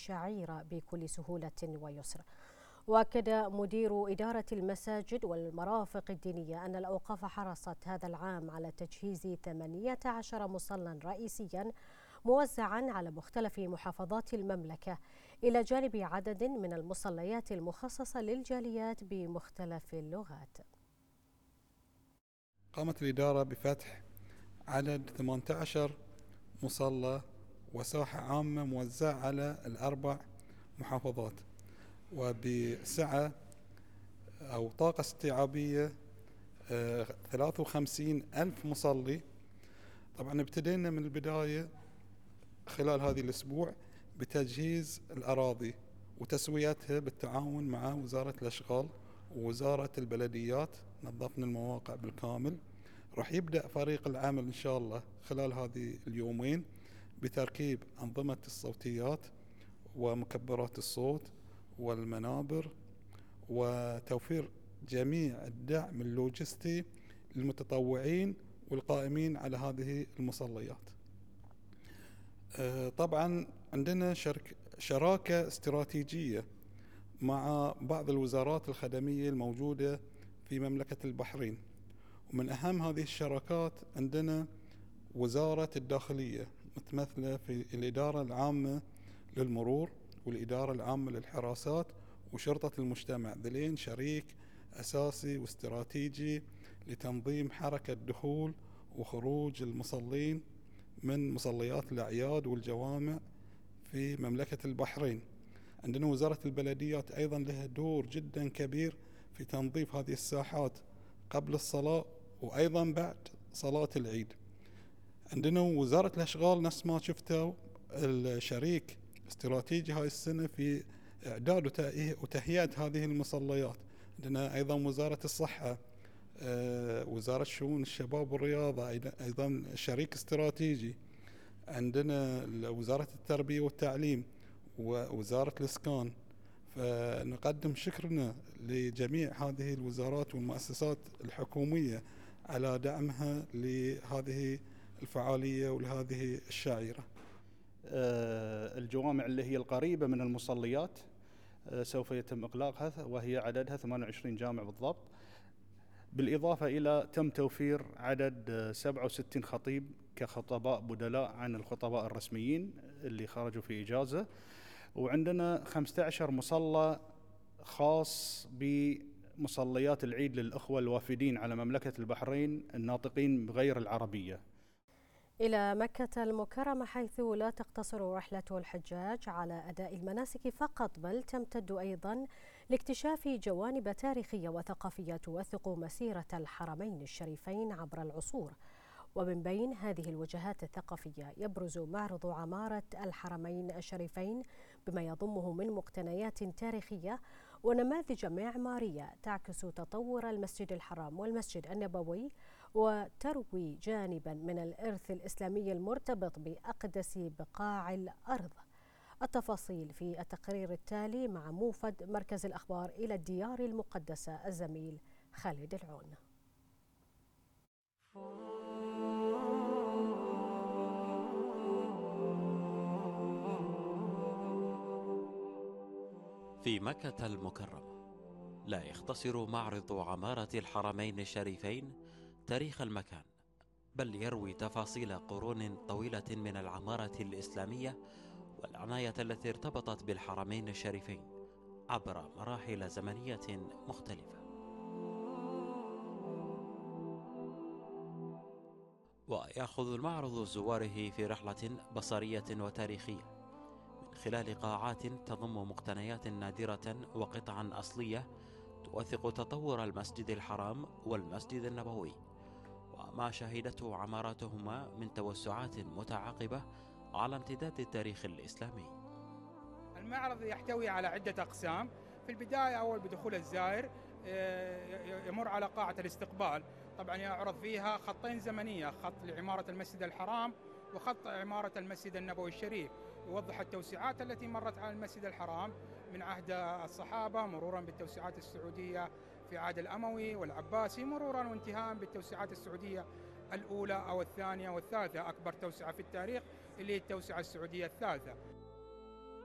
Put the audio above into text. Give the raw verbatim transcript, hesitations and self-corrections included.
الشعيرة بكل سهولة ويسر. وأكد مدير إدارة المساجد والمرافق الدينية أن الأوقاف حرصت هذا العام على تجهيز ثمانية عشر مصلى رئيسيا موزعا على مختلف محافظات المملكة، إلى جانب عدد من المصليات المخصصة للجاليات بمختلف اللغات. قامت الإدارة بفتح عدد ثمانية عشر مصلى وساحة عامة موزعة على الأربع محافظات، وبسعة أو طاقة استيعابية ثلاثة وخمسين ألف مصلي. طبعا ابتدينا من البداية خلال هذه الأسبوع بتجهيز الأراضي وتسويتها بالتعاون مع وزارة الأشغال ووزارة البلديات. نظفنا المواقع بالكامل. راح يبدأ فريق العمل إن شاء الله خلال هذه اليومين بتركيب أنظمة الصوتيات ومكبرات الصوت والمنابر، وتوفير جميع الدعم اللوجستي للمتطوعين والقائمين على هذه المصليات. طبعا عندنا شرك شراكة استراتيجية مع بعض الوزارات الخدمية الموجودة في مملكة البحرين، ومن أهم هذه الشراكات عندنا وزارة الداخلية متمثلة في الإدارة العامة للمرور والإدارة العامة للحراسات وشرطة المجتمع، ذلين شريك أساسي واستراتيجي لتنظيم حركة دخول وخروج المصلين من مصليات الأعياد والجوامع في مملكة البحرين. عندنا وزارة البلديات أيضا لها دور جدا كبير في تنظيف هذه الساحات قبل الصلاة وأيضا بعد صلاة العيد. عندنا وزارة الأشغال نفس ما شفتوا الشريك استراتيجي هاي السنة في إعداد وتهيئة هذه المصليات. عندنا أيضا وزارة الصحة، وزارة شؤون الشباب والرياضة أيضا شريك استراتيجي. عندنا وزارة التربية والتعليم ووزارة الإسكان. فنقدم شكرنا لجميع هذه الوزارات والمؤسسات الحكومية على دعمها لهذه الفعالية ولهذه الشعيرة. الجوامع اللي هي القريبة من المصليات سوف يتم إغلاقها، وهي عددها ثمانية وعشرين جامع بالضبط، بالإضافة إلى تم توفير عدد سبعة وستين خطيب كخطباء بدلاء عن الخطباء الرسميين اللي خرجوا في إجازة. وعندنا خمسة عشر مصلى خاص بمصليات العيد للأخوة الوافدين على مملكة البحرين الناطقين بغير العربية. إلى مكة المكرمة، حيث لا تقتصر رحلة الحجاج على أداء المناسك فقط، بل تمتد أيضا لاكتشاف جوانب تاريخية وثقافية توثق مسيرة الحرمين الشريفين عبر العصور. ومن بين هذه الوجهات الثقافية يبرز معرض عمارة الحرمين الشريفين بما يضمه من مقتنيات تاريخية ونماذج معمارية تعكس تطور المسجد الحرام والمسجد النبوي، وتروي جانبا من الإرث الإسلامي المرتبط بأقدس بقاع الأرض. التفاصيل في التقرير التالي مع موفد مركز الأخبار إلى الديار المقدسة الزميل خالد العون. في مكة المكرمة لا يختصر معرض عمارة الحرمين الشريفين تاريخ المكان، بل يروي تفاصيل قرون طويلة من العمارة الإسلامية والعناية التي ارتبطت بالحرمين الشريفين عبر مراحل زمنية مختلفة. ويأخذ المعرض زواره في رحلة بصرية وتاريخية من خلال قاعات تضم مقتنيات نادرة وقطعا أصلية توثق تطور المسجد الحرام والمسجد النبوي وما شهدته عماراتهما من توسعات متعاقبة على امتداد التاريخ الإسلامي. المعرض يحتوي على عدة أقسام. في البداية أول بدخول الزائر يمر على قاعة الاستقبال، طبعا يعرض فيها خطين زمنية، خط لعمارة المسجد الحرام وخط عمارة المسجد النبوي الشريف، يوضح التوسعات التي مرت على المسجد الحرام من عهد الصحابة مرورا بالتوسعات السعودية في عهد الأموي والعباسي، مرورا وانتهاء بالتوسعات السعودية الأولى أو الثانية والثالثة، أكبر توسعة في التاريخ اللي هي التوسعة السعودية الثالثة.